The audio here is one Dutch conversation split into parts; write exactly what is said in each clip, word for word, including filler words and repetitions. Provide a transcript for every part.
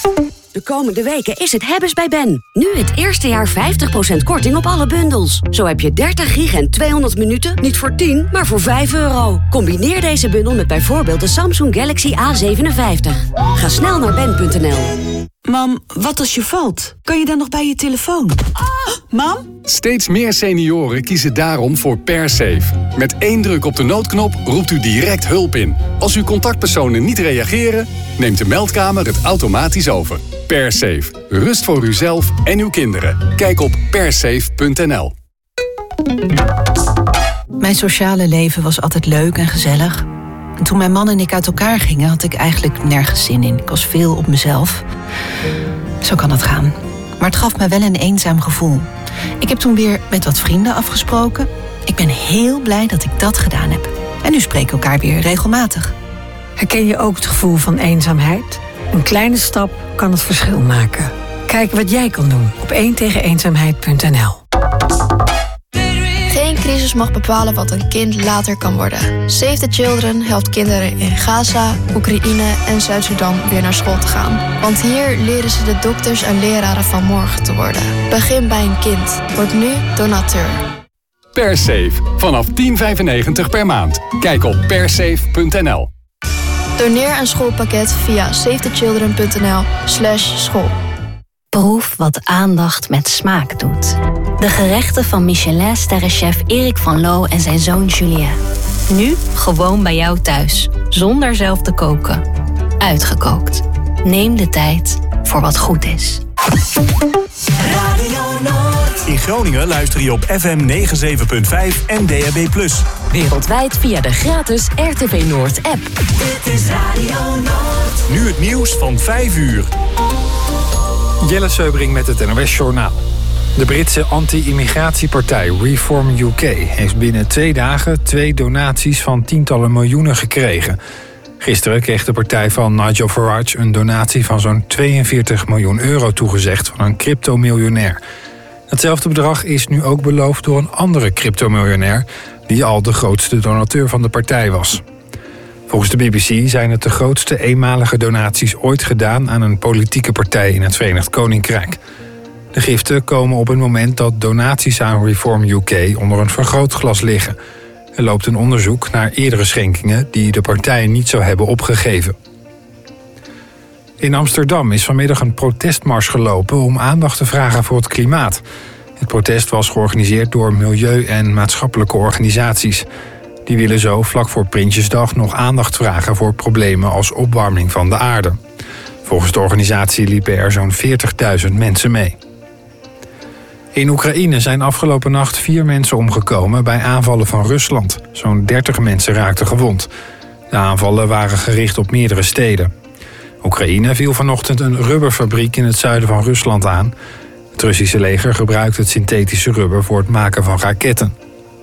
De komende weken is het hebben's bij Ben. Nu het eerste jaar vijftig procent korting op alle bundels. Zo heb je dertig gig en tweehonderd minuten niet voor tien, maar voor vijf euro. Combineer deze bundel met bijvoorbeeld de Samsung Galaxy A zevenenvijftig. Ga snel naar ben punt n l. Mam, wat als je valt? Kan je dan nog bij je telefoon? Oh, mam? Steeds meer senioren kiezen daarom voor PerSafe. Met één druk op de noodknop roept u direct hulp in. Als uw contactpersonen niet reageren, neemt de meldkamer het automatisch over. PerSafe. Rust voor uzelf en uw kinderen. Kijk op persafe punt n l. Mijn sociale leven was altijd leuk en gezellig. En toen mijn man en ik uit elkaar gingen, had ik eigenlijk nergens zin in. Ik was veel op mezelf. Zo kan het gaan. Maar het gaf me wel een eenzaam gevoel. Ik heb toen weer met wat vrienden afgesproken. Ik ben heel blij dat ik dat gedaan heb. En nu spreken we elkaar weer regelmatig. Herken je ook het gevoel van eenzaamheid? Een kleine stap kan het verschil maken. Kijk wat jij kan doen op één tegen eenzaamheid punt n l. Geen crisis mag bepalen wat een kind later kan worden. Save the Children helpt kinderen in Gaza, Oekraïne en Zuid-Sudan weer naar school te gaan. Want hier leren ze de dokters en leraren van morgen te worden. Begin bij een kind. Word nu donateur. PerSafe. Vanaf tien vijfennegentig per maand. Kijk op persafe punt n l. Doneer een schoolpakket via save the children punt n l slash school. Proef wat aandacht met smaak doet. De gerechten van Michelin-sterrenchef Erik van Loo en zijn zoon Julien. Nu gewoon bij jou thuis, zonder zelf te koken. Uitgekookt. Neem de tijd voor wat goed is. Radio Noord. In Groningen luister je op F M negenenzeventig punt vijf en D A B plus. Wereldwijd via de gratis R T V Noord app. Dit is Radio Noord. Nu het nieuws van vijf uur. Jelle Seubring met het N O S-journaal. De Britse anti-immigratiepartij Reform U K heeft binnen twee dagen twee donaties van tientallen miljoenen gekregen. Gisteren kreeg de partij van Nigel Farage een donatie van zo'n tweeënveertig miljoen euro toegezegd van een cryptomiljonair. Hetzelfde bedrag is nu ook beloofd door een andere cryptomiljonair die al de grootste donateur van de partij was. Volgens de B B C zijn het de grootste eenmalige donaties ooit gedaan aan een politieke partij in het Verenigd Koninkrijk. De giften komen op een moment dat donaties aan Reform U K onder een vergrootglas liggen. Er loopt een onderzoek naar eerdere schenkingen die de partij niet zou hebben opgegeven. In Amsterdam is vanmiddag een protestmars gelopen om aandacht te vragen voor het klimaat. Het protest was georganiseerd door milieu- en maatschappelijke organisaties. Die willen zo vlak voor Prinsjesdag nog aandacht vragen voor problemen als opwarming van de aarde. Volgens de organisatie liepen er zo'n veertigduizend mensen mee. In Oekraïne zijn afgelopen nacht vier mensen omgekomen bij aanvallen van Rusland. Zo'n dertig mensen raakten gewond. De aanvallen waren gericht op meerdere steden. Oekraïne viel vanochtend een rubberfabriek in het zuiden van Rusland aan. Het Russische leger gebruikt het synthetische rubber voor het maken van raketten.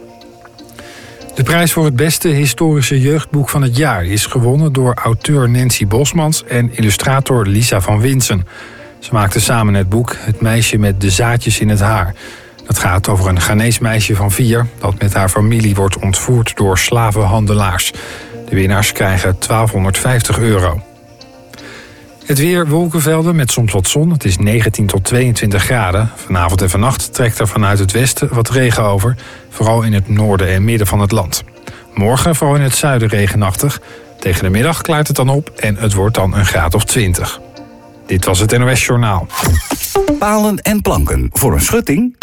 De prijs voor het beste historische jeugdboek van het jaar is gewonnen door auteur Nancy Bosmans en illustrator Lisa van Winsen. Ze maakten samen het boek Het meisje met de zaadjes in het haar. Dat gaat over een Ghanees meisje van vier dat met haar familie wordt ontvoerd door slavenhandelaars. De winnaars krijgen twaalfhonderdvijftig euro. Het weer, wolkenvelden met soms wat zon. Het is negentien tot tweeëntwintig graden. Vanavond en vannacht trekt er vanuit het westen wat regen over. Vooral in het noorden en midden van het land. Morgen vooral in het zuiden regenachtig. Tegen de middag klaart het dan op en het wordt dan een graad of twintig. Dit was het N O S-journaal. Palen en planken voor een schutting?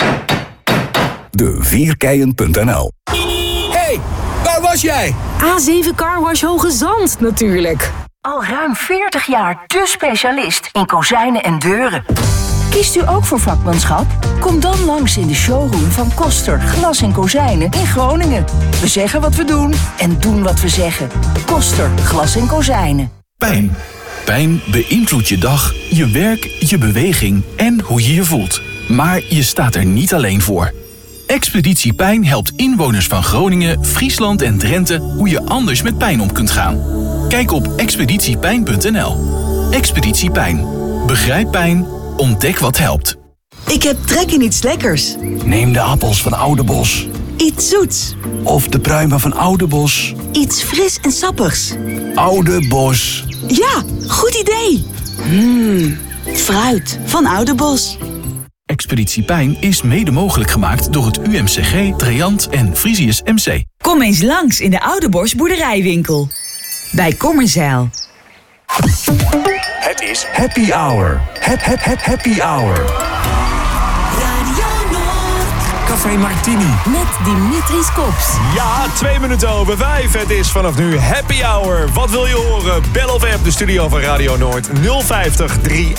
De vierkeien punt n l. Hey, waar was jij? A zeven Carwash Hoge Zand, natuurlijk. Al ruim veertig jaar de specialist in kozijnen en deuren. Kiest u ook voor vakmanschap? Kom dan langs in de showroom van Koster Glas en Kozijnen in Groningen. We zeggen wat we doen en doen wat we zeggen. Koster Glas en Kozijnen. Pijn. Pijn beïnvloedt je dag, je werk, je beweging en hoe je je voelt. Maar je staat er niet alleen voor. Expeditie Pijn helpt inwoners van Groningen, Friesland en Drenthe hoe je anders met pijn om kunt gaan. Kijk op expeditie pijn punt n l. Expeditie Pijn. Begrijp pijn, ontdek wat helpt. Ik heb trek in iets lekkers. Neem de appels van Oudebos. Iets zoets. Of de pruimen van Oudebos. Iets fris en sappigs. Oudebos. Ja, goed idee. Mm, Eet fruit van Oudenbos. Expeditie Pijn is mede mogelijk gemaakt door het U M C G, Treant en Frisius M C. Kom eens langs in de Oudenbos boerderijwinkel. Bij Kommerzeil. Het is happy hour. Hap, hap, hap, happy hour. Café Martini. Met Dimitris Kops. Ja, twee minuten over vijf. Het is vanaf nu happy hour. Wat wil je horen? Bel of app de studio van Radio Noord nul vijftig drie